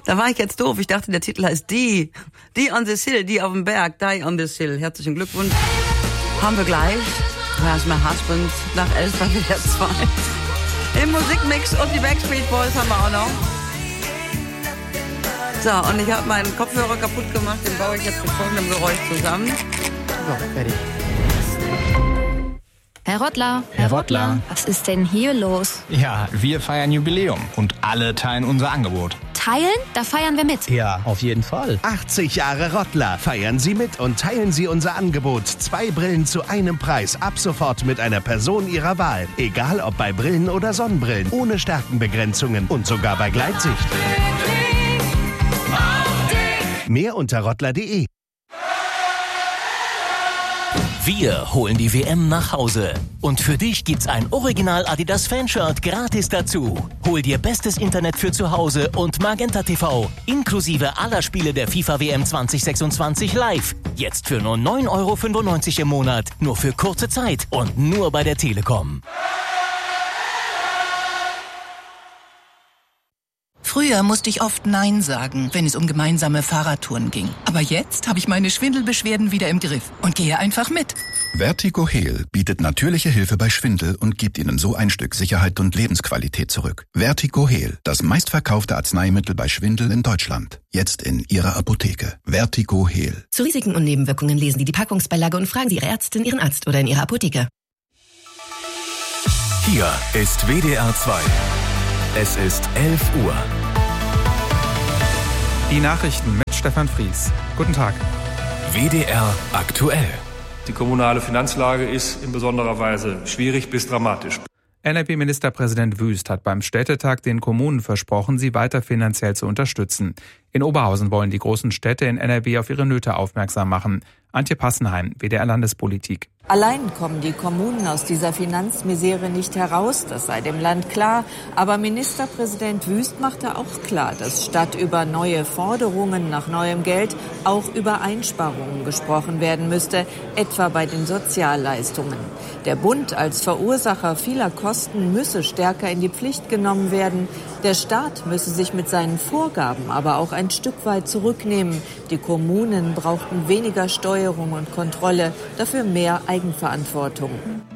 Da war ich jetzt doof. Ich dachte, der Titel heißt Die on the Hill, die auf dem Berg, Die on the Hill. Herzlichen Glückwunsch. Haben wir gleich. Where's My Husband nach 11 bei WDR 2. Im Musikmix und die Backstreet Boys haben wir auch noch. So, und ich habe meinen Kopfhörer kaputt gemacht. Den baue ich jetzt mit folgendem Geräusch zusammen. So, fertig. Herr Rottler. Herr Rottler. Was ist denn hier los? Ja, wir feiern Jubiläum und alle teilen unser Angebot. Teilen? Da feiern wir mit. Ja, auf jeden Fall. 80 Jahre Rottler. Feiern Sie mit und teilen Sie unser Angebot. 2 Brillen zu einem Preis. Ab sofort mit einer Person Ihrer Wahl. Egal ob bei Brillen oder Sonnenbrillen. Ohne Stärkenbegrenzungen und sogar bei Gleitsicht. Mehr unter rottler.de. Wir holen die WM nach Hause. Und für dich gibt's ein Original Adidas Fanshirt gratis dazu. Hol dir bestes Internet für zu Hause und Magenta TV. Inklusive aller Spiele der FIFA WM 2026 live. Jetzt für nur 9,95 € im Monat. Nur für kurze Zeit und nur bei der Telekom. Früher musste ich oft Nein sagen, wenn es um gemeinsame Fahrradtouren ging. Aber jetzt habe ich meine Schwindelbeschwerden wieder im Griff und gehe einfach mit. Vertigo Heal bietet natürliche Hilfe bei Schwindel und gibt Ihnen so ein Stück Sicherheit und Lebensqualität zurück. Vertigo Heal, das meistverkaufte Arzneimittel bei Schwindel in Deutschland. Jetzt in Ihrer Apotheke. Vertigo Heal. Zu Risiken und Nebenwirkungen lesen Sie die Packungsbeilage und fragen Sie Ihre Ärztin, Ihren Arzt oder in Ihrer Apotheke. Hier ist WDR 2. Es ist 11 Uhr. Die Nachrichten mit Stefan Fries. Guten Tag. WDR aktuell. Die kommunale Finanzlage ist in besonderer Weise schwierig bis dramatisch. NRW-Ministerpräsident Wüst hat beim Städtetag den Kommunen versprochen, sie weiter finanziell zu unterstützen. In Oberhausen wollen die großen Städte in NRW auf ihre Nöte aufmerksam machen. Antje Passenheim, WDR Landespolitik. Allein kommen die Kommunen aus dieser Finanzmisere nicht heraus, das sei dem Land klar. Aber Ministerpräsident Wüst machte auch klar, dass statt über neue Forderungen nach neuem Geld auch über Einsparungen gesprochen werden müsste, etwa bei den Sozialleistungen. Der Bund als Verursacher vieler Kosten müsse stärker in die Pflicht genommen werden. Der Staat müsse sich mit seinen Vorgaben aber auch ein Stück weit zurücknehmen. Die Kommunen brauchten weniger Steuerung und Kontrolle, dafür mehr Eigenverantwortung.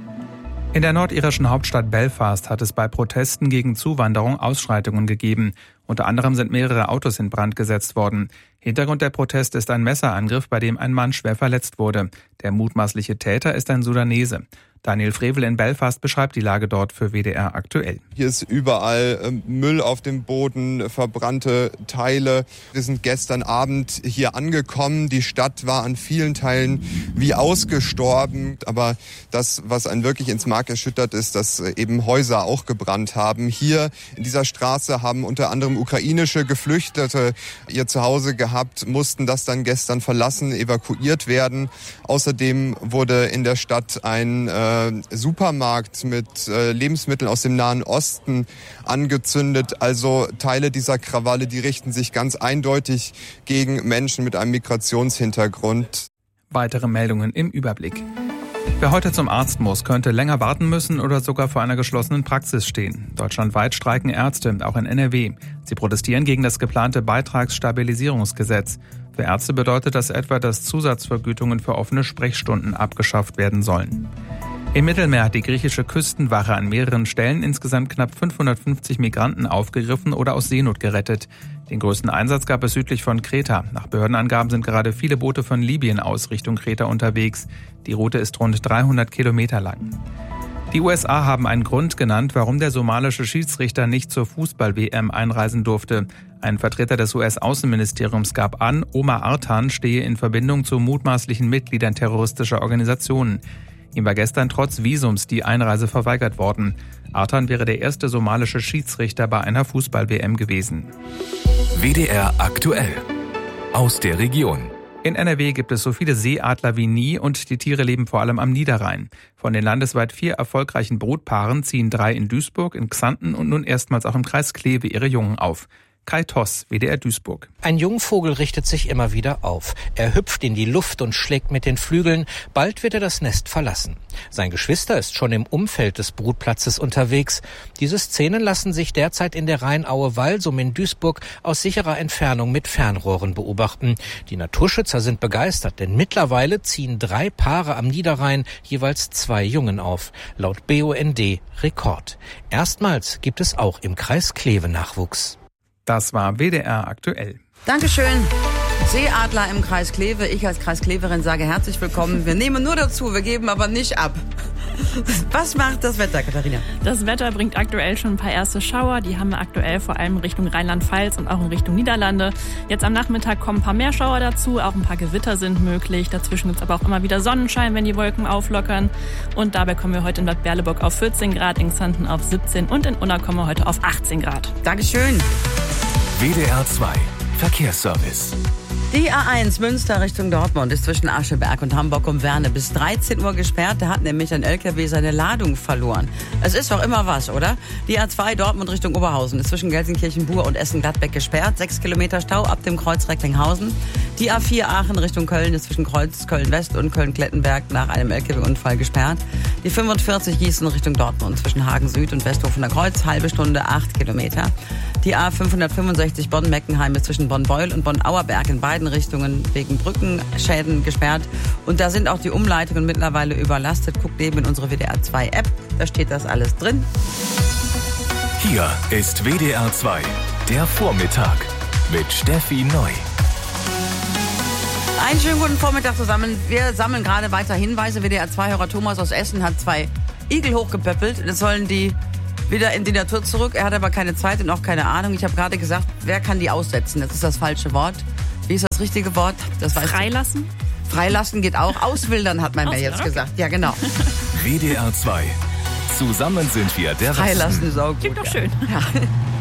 In der nordirischen Hauptstadt Belfast hat es bei Protesten gegen Zuwanderung Ausschreitungen gegeben. Unter anderem sind mehrere Autos in Brand gesetzt worden. Hintergrund der Proteste ist ein Messerangriff, bei dem ein Mann schwer verletzt wurde. Der mutmaßliche Täter ist ein Sudanese. Daniel Frevel in Belfast beschreibt die Lage dort für WDR aktuell. Hier ist überall Müll auf dem Boden, verbrannte Teile. Wir sind gestern Abend hier angekommen. Die Stadt war an vielen Teilen wie ausgestorben. Aber das, was einen wirklich ins Mark erschüttert, ist, dass eben Häuser auch gebrannt haben. Hier in dieser Straße haben unter anderem ukrainische Geflüchtete ihr Zuhause gehabt, mussten das dann gestern verlassen, evakuiert werden. Außerdem wurde in der Stadt ein Supermarkt mit Lebensmitteln aus dem Nahen Osten angezündet. Also Teile dieser Krawalle, die richten sich ganz eindeutig gegen Menschen mit einem Migrationshintergrund. Weitere Meldungen im Überblick. Wer heute zum Arzt muss, könnte länger warten müssen oder sogar vor einer geschlossenen Praxis stehen. Deutschlandweit streiken Ärzte, auch in NRW. Sie protestieren gegen das geplante Beitragsstabilisierungsgesetz. Für Ärzte bedeutet das etwa, dass Zusatzvergütungen für offene Sprechstunden abgeschafft werden sollen. Im Mittelmeer hat die griechische Küstenwache an mehreren Stellen insgesamt knapp 550 Migranten aufgegriffen oder aus Seenot gerettet. Den größten Einsatz gab es südlich von Kreta. Nach Behördenangaben sind gerade viele Boote von Libyen aus Richtung Kreta unterwegs. Die Route ist rund 300 Kilometer lang. Die USA haben einen Grund genannt, warum der somalische Schiedsrichter nicht zur Fußball-WM einreisen durfte. Ein Vertreter des US-Außenministeriums gab an, Omar Artan stehe in Verbindung zu mutmaßlichen Mitgliedern terroristischer Organisationen. Ihm war gestern trotz Visums die Einreise verweigert worden. Artan wäre der erste somalische Schiedsrichter bei einer Fußball-WM gewesen. WDR aktuell. Aus der Region. In NRW gibt es so viele Seeadler wie nie und die Tiere leben vor allem am Niederrhein. Von den landesweit 4 erfolgreichen Brutpaaren ziehen 3 in Duisburg, in Xanten und nun erstmals auch im Kreis Kleve ihre Jungen auf. Kai Toss, WDR Duisburg. Ein Jungvogel richtet sich immer wieder auf. Er hüpft in die Luft und schlägt mit den Flügeln. Bald wird er das Nest verlassen. Sein Geschwister ist schon im Umfeld des Brutplatzes unterwegs. Diese Szenen lassen sich derzeit in der Rheinaue-Walsum in Duisburg aus sicherer Entfernung mit Fernrohren beobachten. Die Naturschützer sind begeistert, denn mittlerweile ziehen 3 Paare am Niederrhein jeweils 2 Jungen auf. Laut BUND Rekord. Erstmals gibt es auch im Kreis Kleve Nachwuchs. Das war WDR aktuell. Dankeschön. Seeadler im Kreis Kleve. Ich als Kreiskleverin sage herzlich willkommen. Wir nehmen nur dazu, wir geben aber nicht ab. Was macht das Wetter, Katharina? Das Wetter bringt aktuell schon ein paar erste Schauer. Die haben wir aktuell vor allem Richtung Rheinland-Pfalz und auch in Richtung Niederlande. Jetzt am Nachmittag kommen ein paar mehr Schauer dazu. Auch ein paar Gewitter sind möglich. Dazwischen gibt es aber auch immer wieder Sonnenschein, wenn die Wolken auflockern. Und dabei kommen wir heute in Bad Berleburg auf 14 Grad, in Xanten auf 17 und in Unna kommen wir heute auf 18 Grad. Dankeschön. WDR 2 Verkehrsservice. Die A1 Münster Richtung Dortmund ist zwischen Ascheberg und Hamburg um Werne bis 13 Uhr gesperrt. Da hat nämlich ein LKW seine Ladung verloren. Es ist doch immer was, oder? Die A2 Dortmund Richtung Oberhausen ist zwischen Gelsenkirchen-Bur und Essen-Gladbeck gesperrt. 6 Kilometer Stau ab dem Kreuz Recklinghausen. Die A4 Aachen Richtung Köln ist zwischen Kreuz Köln-West und Köln-Klettenberg nach einem LKW-Unfall gesperrt. Die 45 Gießen Richtung Dortmund zwischen Hagen Süd und Westhofener Kreuz, halbe Stunde 8 Kilometer. Die A565 Bonn-Meckenheim ist zwischen Bonn-Beul und Bonn-Auerberg in beiden Richtungen wegen Brückenschäden gesperrt. Und da sind auch die Umleitungen mittlerweile überlastet. Guckt eben in unsere WDR 2 App, da steht das alles drin. Hier ist WDR 2, der Vormittag mit Steffi Neu. Einen schönen guten Vormittag zusammen. Wir sammeln gerade weiter Hinweise. WDR 2-Hörer Thomas aus Essen hat 2 Igel hochgepöppelt. Das sollen die wieder in die Natur zurück. Er hat aber keine Zeit und auch keine Ahnung. Ich habe gerade gesagt, wer kann die aussetzen? Das ist das falsche Wort. Wie ist das richtige Wort? Das Freilassen? Freilassen geht auch. Auswildern hat man mir jetzt gesagt. Ja, genau. WDR 2. Zusammen sind wir der Freilassen ist auch gut. Klingt doch schön. Ja.